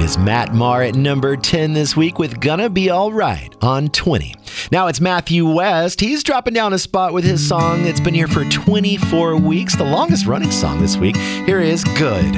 is Matt Maher at number 10 this week with Gonna Be Alright on 20. Now it's Matthew West. He's dropping down a spot with his song that's been here for 24 weeks, the longest running song this week. Here is Good.